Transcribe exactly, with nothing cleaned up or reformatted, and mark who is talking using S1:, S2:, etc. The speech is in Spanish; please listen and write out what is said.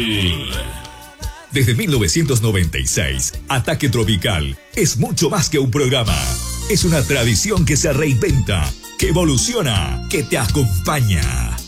S1: Desde mil novecientos noventa y seis, Ataque Tropical es mucho más que un programa. Es una tradición que se reinventa, que evoluciona, que te acompaña.